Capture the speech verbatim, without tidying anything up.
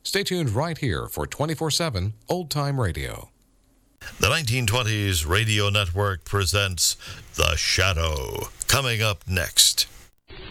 Stay tuned right here for twenty-four seven Old Time Radio. The nineteen twenties Radio Network presents The Shadow. Coming up next.